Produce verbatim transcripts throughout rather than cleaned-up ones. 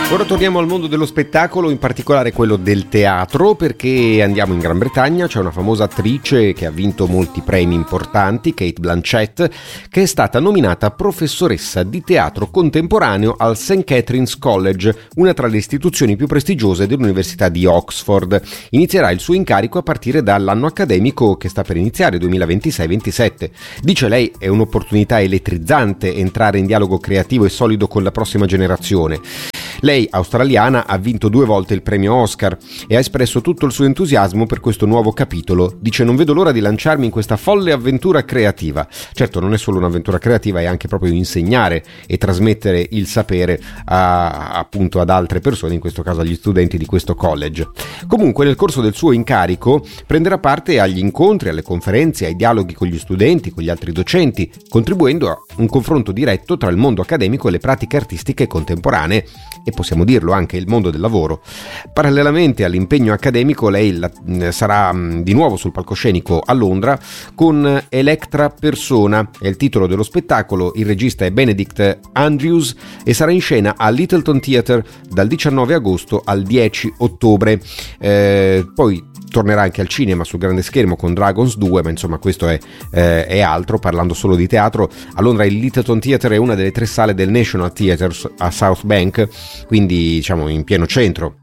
Ora torniamo al mondo dello spettacolo, in particolare quello del teatro, perché andiamo in Gran Bretagna. C'è una famosa attrice che ha vinto molti premi importanti, Cate Blanchett, che è stata nominata professoressa di teatro contemporaneo al Saint Catherine's College, una tra le istituzioni più prestigiose dell'Università di Oxford. Inizierà il suo incarico a partire dall'anno accademico che sta per iniziare, duemilaventisei ventisette. Dice lei: è un'opportunità elettrizzante entrare in dialogo creativo e solido con la prossima generazione. Lei, australiana, ha vinto due volte il premio Oscar e ha espresso tutto il suo entusiasmo per questo nuovo capitolo. Dice: non vedo l'ora di lanciarmi in questa folle avventura creativa. Certo, non è solo un'avventura creativa, è anche proprio insegnare e trasmettere il sapere a, appunto ad altre persone, in questo caso agli studenti di questo college. Comunque, nel corso del suo incarico prenderà parte agli incontri, alle conferenze, ai dialoghi con gli studenti, con gli altri docenti, contribuendo a un confronto diretto tra il mondo accademico e le pratiche artistiche contemporanee e, possiamo dirlo, anche il mondo del lavoro. Parallelamente all'impegno accademico, lei la, sarà di nuovo sul palcoscenico a Londra con Electra Persona, è il titolo dello spettacolo. Il regista è Benedict Andrews e sarà in scena al Lyttelton Theatre dal diciannove agosto al dieci ottobre. Eh, poi tornerà anche al cinema sul grande schermo con Dragons due, ma insomma questo è, eh, è altro. Parlando solo di teatro, a Londra il Lyttelton Theatre è una delle tre sale del National Theatre a South Bank, quindi diciamo in pieno centro.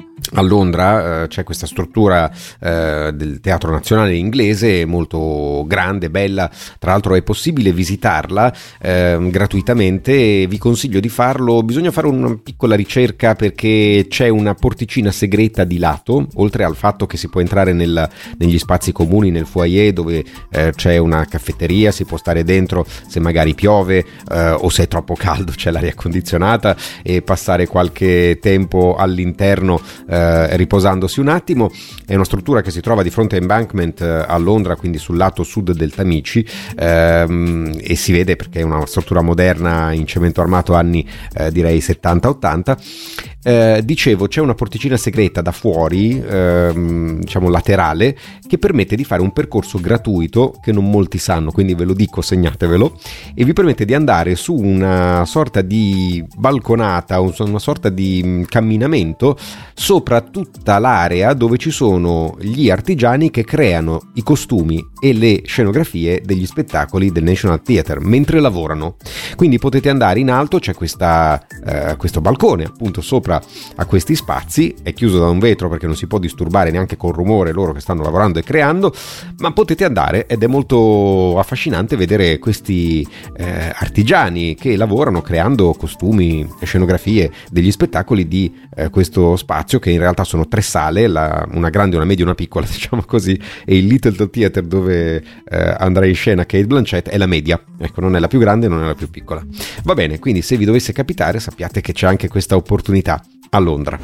A Londra eh, c'è questa struttura eh, del Teatro Nazionale inglese molto grande, bella. Tra l'altro è possibile visitarla eh, gratuitamente. Vi consiglio di farlo. Bisogna fare una piccola ricerca perché c'è una porticina segreta di lato, oltre al fatto che si può entrare nel, negli spazi comuni, nel foyer dove eh, c'è una caffetteria, si può stare dentro se magari piove eh, o se è troppo caldo c'è l'aria condizionata, e passare qualche tempo all'interno eh, riposandosi un attimo. È una struttura che si trova di fronte a Embankment eh, a Londra, quindi sul lato sud del Tamigi, ehm, e si vede perché è una struttura moderna in cemento armato anni eh, direi settanta ottanta. Eh, dicevo, c'è una porticina segreta da fuori, ehm, diciamo laterale, che permette di fare un percorso gratuito che non molti sanno, quindi ve lo dico, segnatevelo, e vi permette di andare su una sorta di balconata, una sorta di camminamento sopra tutta l'area dove ci sono gli artigiani che creano i costumi e le scenografie degli spettacoli del National Theatre mentre lavorano. Quindi potete andare in alto, c'è questa, eh, questo balcone appunto sopra a questi spazi, è chiuso da un vetro perché non si può disturbare neanche col rumore loro che stanno lavorando e creando, ma potete andare ed è molto affascinante vedere questi eh, artigiani che lavorano creando costumi e scenografie degli spettacoli di eh, questo spazio, che in realtà sono tre sale, la, una grande, una media e una piccola, diciamo così, e il Lyttelton Theatre dove eh, andrà in scena Cate Blanchett è la media, ecco, non è la più grande, non è la più piccola. Va bene, quindi se vi dovesse capitare sappiate che c'è anche questa opportunità a Londra.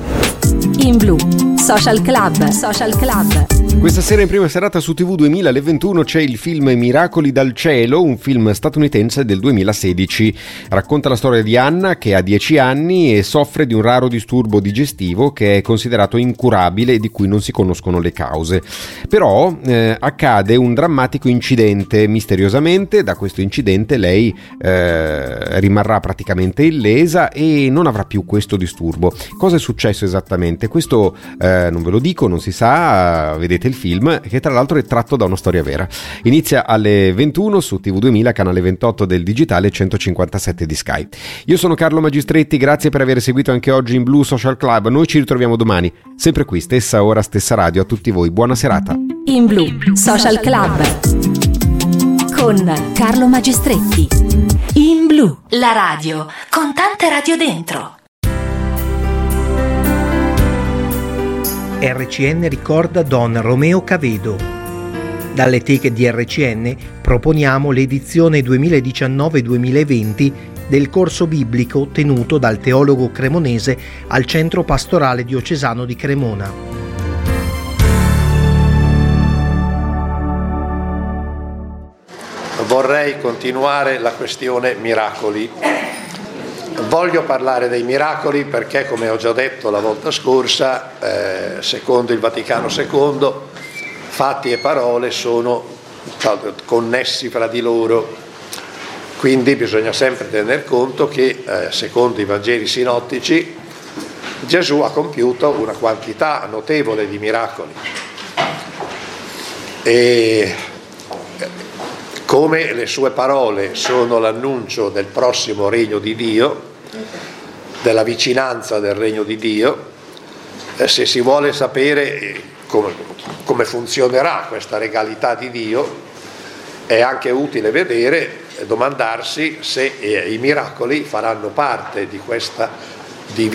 In Blu, Social Club, Social Club. Questa sera in prima serata su T V duemila alle ventuno c'è il film Miracoli dal cielo, un film statunitense del duemilasedici. Racconta la storia di Anna che ha dieci anni e soffre di un raro disturbo digestivo che è considerato incurabile e di cui non si conoscono le cause. Però eh, accade un drammatico incidente. Misteriosamente da questo incidente lei eh, rimarrà praticamente illesa e non avrà più questo disturbo. Cosa è successo esattamente? Questo eh, non ve lo dico, non si sa, vedete il film, che tra l'altro è tratto da una storia vera. Inizia alle ventuno su T V duemila, canale ventotto del digitale, centocinquantasette di Sky. Io sono Carlo Magistretti, grazie per aver seguito anche oggi in Blu Social Club. Noi ci ritroviamo domani, sempre qui, stessa ora, stessa radio. A tutti voi, buona serata. In Blu Social Club con Carlo Magistretti. In Blu, la radio con tante radio dentro. R C N ricorda Don Romeo Cavedo. Dalle teche di R C N proponiamo l'edizione duemiladiciannove duemilaventi del corso biblico tenuto dal teologo cremonese al Centro Pastorale Diocesano di Cremona. Vorrei continuare la questione miracoli. Voglio parlare dei miracoli perché, come ho già detto la volta scorsa, eh, secondo il Vaticano secondo, fatti e parole sono connessi fra di loro, quindi bisogna sempre tener conto che, eh, secondo i Vangeli sinottici, Gesù ha compiuto una quantità notevole di miracoli. E come le sue parole sono l'annuncio del prossimo regno di Dio, della vicinanza del regno di Dio, eh, se si vuole sapere come, come funzionerà questa regalità di Dio, è anche utile vedere e domandarsi se eh, i miracoli faranno parte di questa divina